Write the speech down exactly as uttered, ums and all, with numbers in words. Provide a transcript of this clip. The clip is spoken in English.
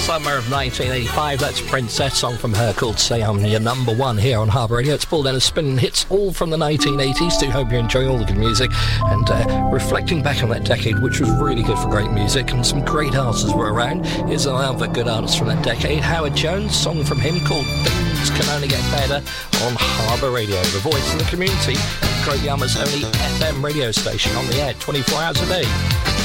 Summer of nineteen eighty-five. That's Princess, song from her called Say I'm Your Number One here on Harbour Radio. It's Paul Dennis spinning hits all from the nineteen eighties. Do hope you're enjoying all the good music and uh, reflecting back on that decade, which was really good for great music, and some great artists were around. Here's another good artist from that decade, Howard Jones, song from him called Things Can Only Get Better on Harbour Radio, the voice of the community, Great Yarmouth's only F M radio station on the air twenty-four hours a day.